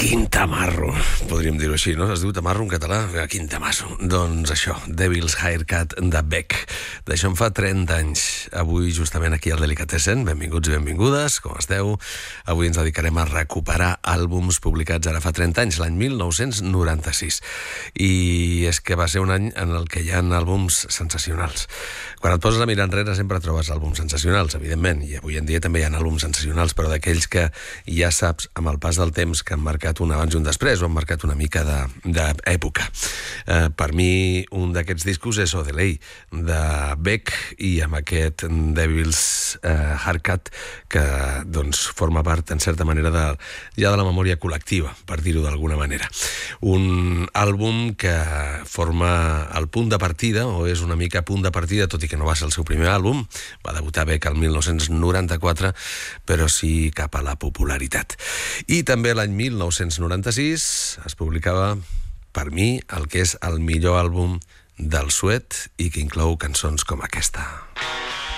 Quin tamarro, podríem dir-ho així, no? Es diu tamarro en català? Quin tamasso. Doncs això, Devil's Haircut de Beck. D'això en fa 30 anys. Avui, justament aquí al Delicatessen, benvinguts i benvingudes, com esteu? Avui ens dedicarem a recuperar àlbums publicats ara fa 30 anys, l'any 1996. I és que va ser un any en el que hi ha àlbums sensacionals. Quan et poses a mirar enrere sempre trobes àlbums sensacionals, evidentment, i avui en dia també hi ha àlbums sensacionals, però d'aquells que ja saps, amb el pas del temps, que han marcat un abans i un després, o han marcat una mica d'època. Per mi, un d'aquests discos és Odelay, de Beck, i amb aquest Devil's Haircut, que doncs, forma part, en certa manera, ja de la memòria col·lectiva, per dir-ho d'alguna manera. Un àlbum que forma el punt de partida, o és una mica punt de partida, tot i que no va ser el seu primer àlbum, va debutar Beck el 1994, però sí cap a la popularitat. I també l'any 1996 es publicava, per mi, el que és el millor àlbum del Suet i que inclou cançons com aquesta.